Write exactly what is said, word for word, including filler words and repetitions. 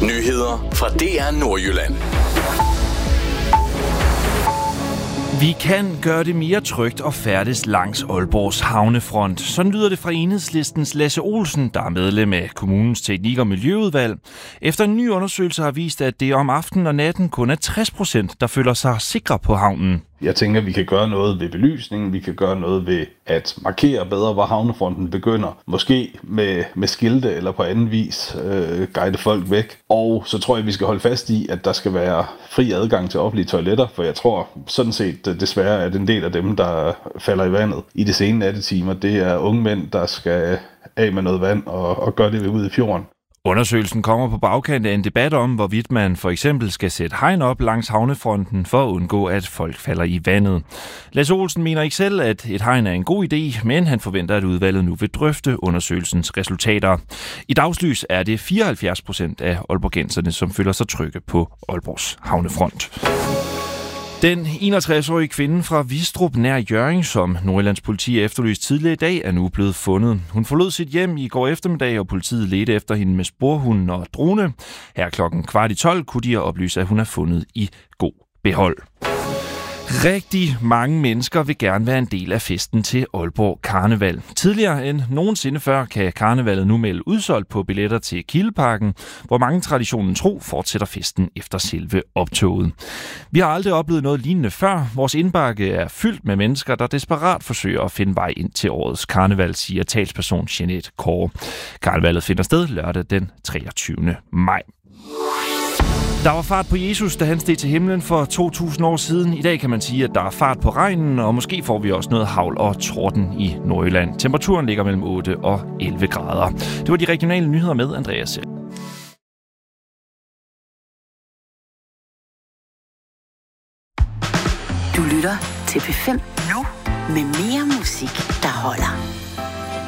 Nyheder fra D R Nordjylland. Vi kan gøre det mere trygt at færdes langs Aalborgs havnefront. Sådan lyder det fra Enhedslistens Lasse Olsen, der er medlem af kommunens teknik- og miljøudvalg. Efter en ny undersøgelse har vist, at det om aftenen og natten kun er tres procent, der føler sig sikre på havnen. Jeg tænker, at vi kan gøre noget ved belysningen, vi kan gøre noget ved at markere bedre, hvor havnefronten begynder. Måske med, med skilte eller på anden vis øh, guide folk væk. Og så tror jeg, at vi skal holde fast i, at der skal være fri adgang til offentlige toiletter, for jeg tror sådan set desværre, at en del af dem, der falder i vandet i de sene nattetimer, det er unge mænd, der skal af med noget vand og, og gøre det ud i fjorden. Undersøgelsen kommer på bagkant af en debat om, hvorvidt man for eksempel skal sætte hegn op langs havnefronten for at undgå, at folk falder i vandet. Lasse Olsen mener ikke selv, at et hegn er en god idé, men han forventer, at udvalget nu vil drøfte undersøgelsens resultater. I dagslys er det fireoghalvfjerds procent af aalborgenserne, som føler sig trygge på Aalborgs havnefront. Den enogtres-årige kvinde fra Vistrup nær Hjørring, som Nordjyllands politi efterlyst tidligere i dag, er nu blevet fundet. Hun forlod sit hjem i går eftermiddag, og politiet ledte efter hende med sporhunden og drone. Her klokken kvart i tolv kunne de oplyse, at hun er fundet i god behold. Rigtig mange mennesker vil gerne være en del af festen til Aalborg Karneval. Tidligere end nogensinde før kan karnevalet nu melde udsolgt på billetter til Kildeparken, hvor mange traditionen tro fortsætter festen efter selve optoget. Vi har aldrig oplevet noget lignende før. Vores indbakke er fyldt med mennesker, der desperat forsøger at finde vej ind til årets karneval, siger talsperson Jeanette Kåre. Karnevalet finder sted lørdag den treogtyvende maj. Der var fart på Jesus, da han steg til himlen for to tusind år siden. I dag kan man sige, at der er fart på regnen, og måske får vi også noget hagl og torden i Nordjylland. Temperaturen ligger mellem otte og elleve grader. Det var de regionale nyheder med Andreas Selv. Du lytter til P fem nu med mere musik, der holder.